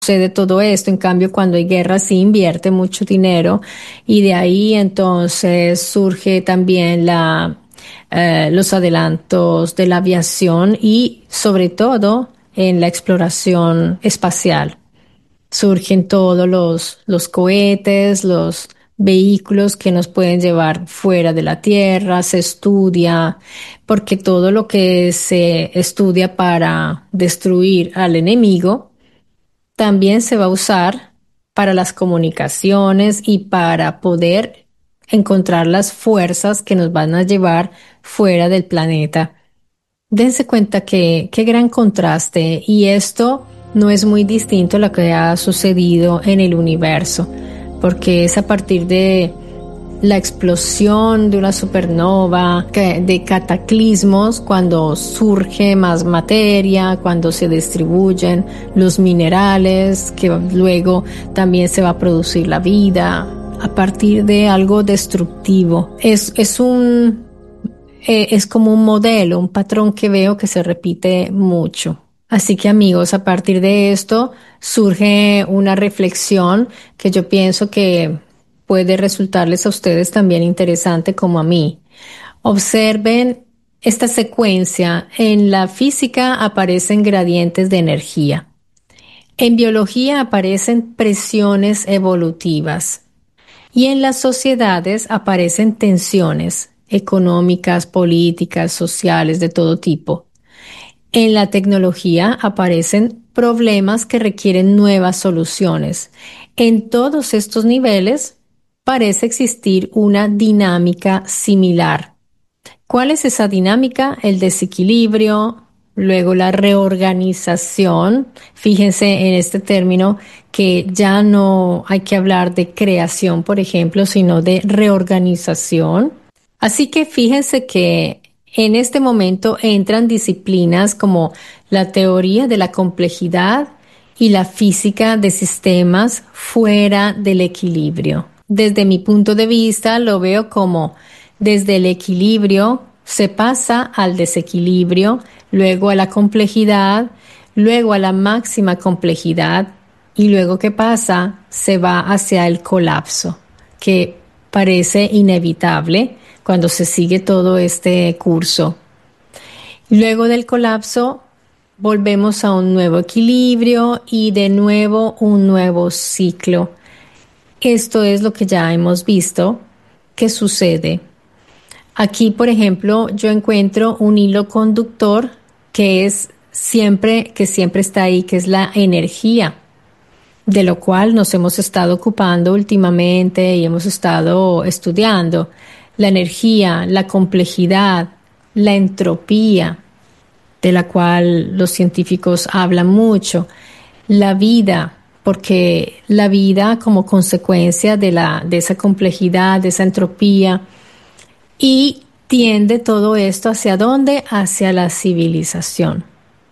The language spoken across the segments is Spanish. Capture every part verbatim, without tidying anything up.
sucede todo esto. En cambio, cuando hay guerra se invierte mucho dinero y de ahí entonces surge también la, eh, los adelantos de la aviación y sobre todo en la exploración espacial. Surgen todos los, los cohetes, los vehículos que nos pueden llevar fuera de la Tierra, se estudia, porque todo lo que se estudia para destruir al enemigo también se va a usar para las comunicaciones y para poder encontrar las fuerzas que nos van a llevar fuera del planeta. Dense cuenta que qué gran contraste, y esto no es muy distinto a lo que ha sucedido en el universo, porque es a partir de la explosión de una supernova, que- de cataclismos, cuando surge más materia, cuando se distribuyen los minerales, que luego también se va a producir la vida, a partir de algo destructivo. Es, es un, eh, es como un modelo, un patrón que veo que se repite mucho. Así que amigos, a partir de esto surge una reflexión que yo pienso que puede resultarles a ustedes también interesante como a mí. Observen esta secuencia. En la física aparecen gradientes de energía. En biología aparecen presiones evolutivas. Y en las sociedades aparecen tensiones económicas, políticas, sociales, de todo tipo. En la tecnología aparecen problemas que requieren nuevas soluciones. En todos estos niveles parece existir una dinámica similar. ¿Cuál es esa dinámica? El desequilibrio, luego la reorganización. Fíjense en este término que ya no hay que hablar de creación, por ejemplo, sino de reorganización. Así que fíjense que en este momento entran disciplinas como la teoría de la complejidad y la física de sistemas fuera del equilibrio. Desde mi punto de vista lo veo como desde el equilibrio se pasa al desequilibrio, luego a la complejidad, luego a la máxima complejidad y luego ¿qué pasa? Se va hacia el colapso, que parece inevitable cuando se sigue todo este curso. Luego del colapso, volvemos a un nuevo equilibrio y de nuevo un nuevo ciclo. Esto es lo que ya hemos visto que sucede. Aquí, por ejemplo, yo encuentro un hilo conductor que es siempre, que siempre está ahí, que es la energía, de lo cual nos hemos estado ocupando últimamente y hemos estado estudiando. La energía, la complejidad, la entropía, de la cual los científicos hablan mucho, la vida, porque la vida como consecuencia de la, de esa complejidad, de esa entropía, y tiende todo esto hacia dónde? Hacia la civilización.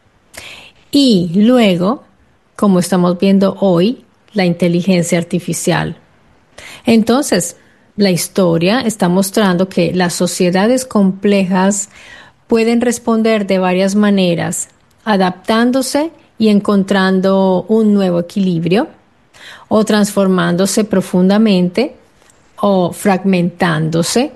Y luego, como estamos viendo hoy, la inteligencia artificial. Entonces, la historia está mostrando que las sociedades complejas pueden responder de varias maneras, adaptándose y encontrando un nuevo equilibrio, o transformándose profundamente, o fragmentándose,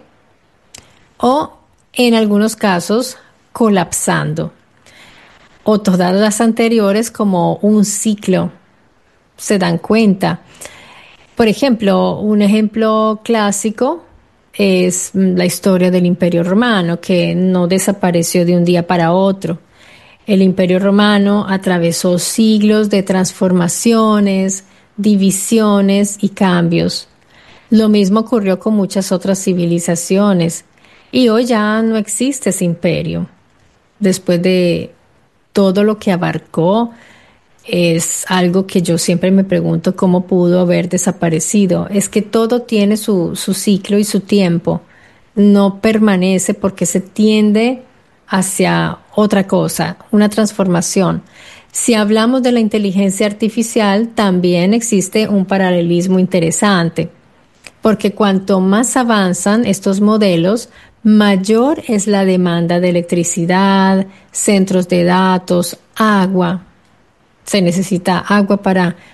o en algunos casos colapsando, o todas las anteriores como un ciclo. ¿Se dan cuenta? Por ejemplo, un ejemplo clásico es la historia del Imperio Romano, que no desapareció de un día para otro. El Imperio Romano atravesó siglos de transformaciones, divisiones y cambios. Lo mismo ocurrió con muchas otras civilizaciones y hoy ya no existe ese imperio. Después de todo lo que abarcó, es algo que yo siempre me pregunto cómo pudo haber desaparecido. Es que todo tiene su, su ciclo y su tiempo. No permanece porque se tiende hacia otra cosa, una transformación. Si hablamos de la inteligencia artificial, también existe un paralelismo interesante, porque cuanto más avanzan estos modelos, mayor es la demanda de electricidad, centros de datos, agua. se necesita agua para